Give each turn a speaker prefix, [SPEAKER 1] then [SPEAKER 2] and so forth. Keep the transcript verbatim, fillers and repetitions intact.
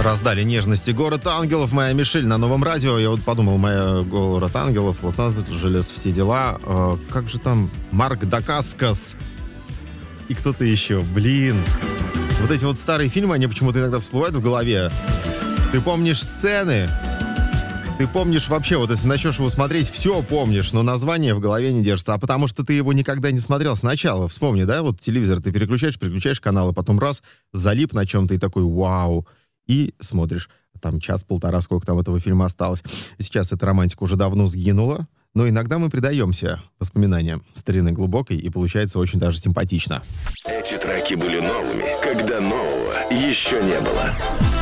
[SPEAKER 1] Раздали нежности «Город ангелов», «Моя Мишель» на Новом радио. Я вот подумал, «Моя «Город ангелов», «Лос-Анджелес», все дела. Э, как же там Марк Дакаскас и кто-то еще. Блин. Вот эти вот старые фильмы, они почему-то иногда всплывают в голове. Ты помнишь сцены, ты помнишь вообще, вот если начнешь его смотреть, все помнишь, но название в голове не держится. А потому что ты его никогда не смотрел сначала. Вспомни, да, вот телевизор ты переключаешь, переключаешь каналы, потом раз, залип на чем-то и такой «Вау!» И смотришь, там час-полтора, сколько там этого фильма осталось. Сейчас эта романтика уже давно сгинула, но иногда мы предаемся воспоминаниям старины глубокой, и получается очень даже симпатично.
[SPEAKER 2] Эти треки были новыми, когда нового еще не было.